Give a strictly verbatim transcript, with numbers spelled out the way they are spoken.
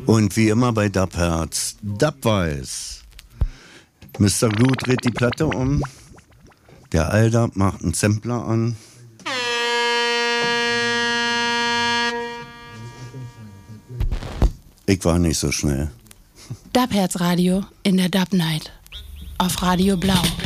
Und wie immer bei Dubherz, Dubweiß. Mister Glue dreht die Platte um. Der Aldab macht einen Sampler an. Ich war nicht so schnell. Dubherz Radio in der Dub Night. Auf Radio Blau.